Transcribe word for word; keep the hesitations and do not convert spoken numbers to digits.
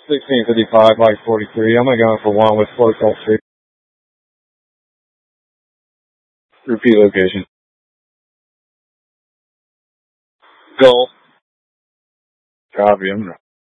sixteen fifty-five, like forty-three. I'm going to go in for one with Flow Salt Street. Repeat location. Goal. Copy. I'm